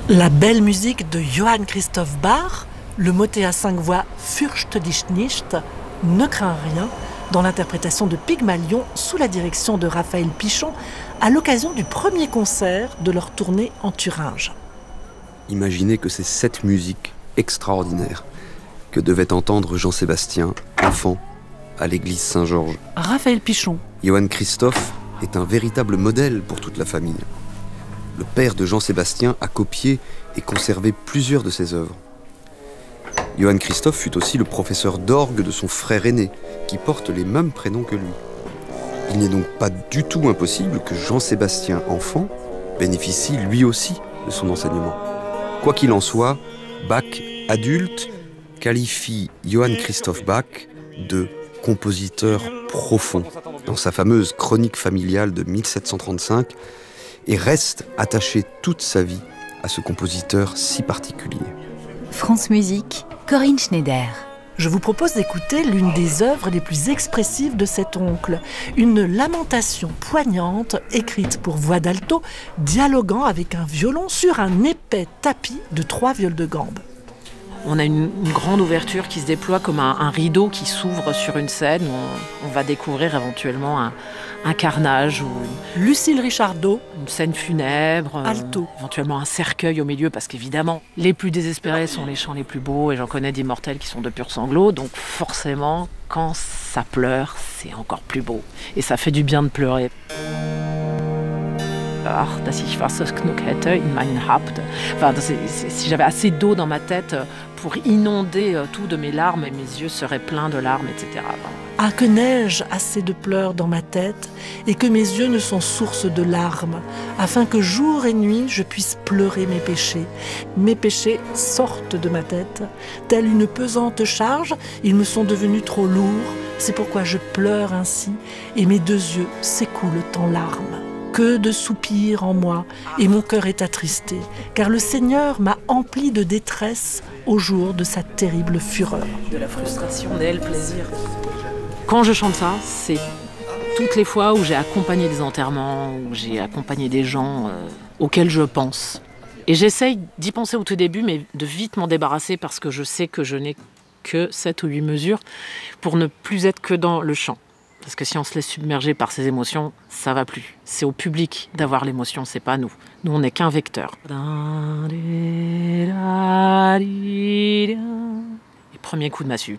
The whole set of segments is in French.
La belle musique de Johann Christoph Bach, le motet à 5 voix Fürchte dich nicht, ne crains rien, dans l'interprétation de Pygmalion sous la direction de Raphaël Pichon à l'occasion du premier concert de leur tournée en Thuringe. Imaginez que c'est cette musique extraordinaire que devait entendre Jean-Sébastien, enfant, à l'église Saint-Georges. Raphaël Pichon. Johann Christoph est un véritable modèle pour toute la famille. Le père de Jean-Sébastien a copié et conservé plusieurs de ses œuvres. Johann Christoph fut aussi le professeur d'orgue de son frère aîné, qui porte les mêmes prénoms que lui. Il n'est donc pas du tout impossible que Jean-Sébastien, enfant, bénéficie lui aussi de son enseignement. Quoi qu'il en soit, Bach, adulte, qualifie Johann Christoph Bach de compositeur profond dans sa fameuse chronique familiale de 1735 et reste attaché toute sa vie à ce compositeur si particulier. France Musique, Corinne Schneider. Je vous propose d'écouter l'une des œuvres les plus expressives de cet oncle, une lamentation poignante écrite pour voix d'alto, dialoguant avec un violon sur un épais tapis de 3 viols de gambe. On a une grande ouverture qui se déploie comme un rideau qui s'ouvre sur une scène où on va découvrir éventuellement un carnage ou Lucille Richardot, une scène funèbre, alto. Éventuellement un cercueil au milieu, parce qu'évidemment, les plus désespérés sont les chants les plus beaux, et j'en connais d'immortels qui sont de purs sanglots, donc forcément, quand ça pleure, c'est encore plus beau. Et ça fait du bien de pleurer. Ach, dass ich Wasser genug hätte in mein Haupt. Enfin, si j'avais assez d'eau dans ma tête pour inonder tout de mes larmes, et mes yeux seraient pleins de larmes, etc. Ah, que n'ai-je assez de pleurs dans ma tête, et que mes yeux ne sont source de larmes, afin que jour et nuit je puisse pleurer mes péchés. Mes péchés sortent de ma tête, telle une pesante charge, ils me sont devenus trop lourds, c'est pourquoi je pleure ainsi, et mes 2 yeux s'écoulent en larmes. Que de soupirs en moi, et mon cœur est attristé, car le Seigneur m'a empli de détresse au jour de sa terrible fureur. De la frustration et le plaisir. Quand je chante ça, c'est toutes les fois où j'ai accompagné des enterrements, où j'ai accompagné des gens auxquels je pense. Et j'essaye d'y penser au tout début, mais de vite m'en débarrasser parce que je sais que je n'ai que 7 ou 8 mesures pour ne plus être que dans le chant. Parce que si on se laisse submerger par ses émotions, ça va plus. C'est au public d'avoir l'émotion, c'est pas nous. Nous, on n'est qu'un vecteur. Et premier coup de massue.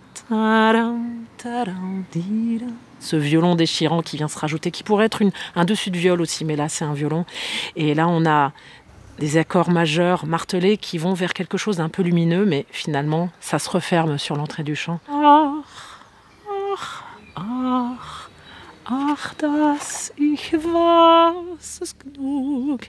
Ce violon déchirant qui vient se rajouter, qui pourrait être un dessus de viol aussi, mais là, c'est un violon. Et là, on a des accords majeurs martelés qui vont vers quelque chose d'un peu lumineux, mais finalement, ça se referme sur l'entrée du chant. Ach, dass ich weiß genug.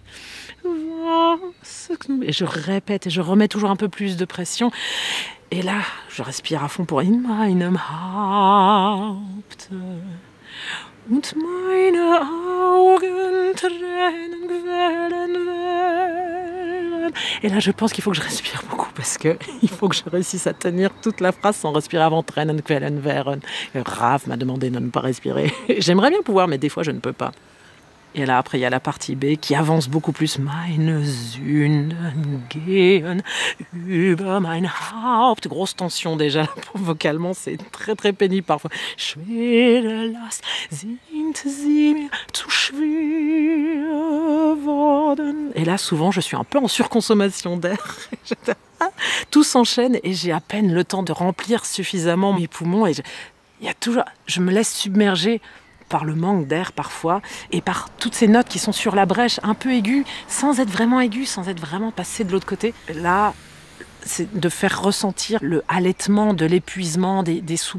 Et je répète et je remets toujours un peu plus de pression. Et là, je respire à fond pour in meinem Haupt. Und meine Augen Tränen quellen werden. Et là, je pense qu'il faut que je respire beaucoup parce qu'il faut que je réussisse à tenir toute la phrase sans respirer avant Tränen quellen werden. Raph m'a demandé de ne pas respirer. J'aimerais bien pouvoir, mais des fois, je ne peux pas. Et là, après, il y a la partie B qui avance beaucoup plus. Meine Sünden gehen über mein Haupt. Grosse tension déjà, vocalement, c'est très très pénible parfois. Schwere Last sind sie mir zu schwer worden. Et là, souvent, je suis un peu en surconsommation d'air. Tout s'enchaîne et j'ai à peine le temps de remplir suffisamment mes poumons. Et je me laisse submerger par le manque d'air parfois, et par toutes ces notes qui sont sur la brèche, un peu aiguës, sans être vraiment aiguës, sans être vraiment passées de l'autre côté. Là, c'est de faire ressentir le halètement de l'épuisement, des soupirs.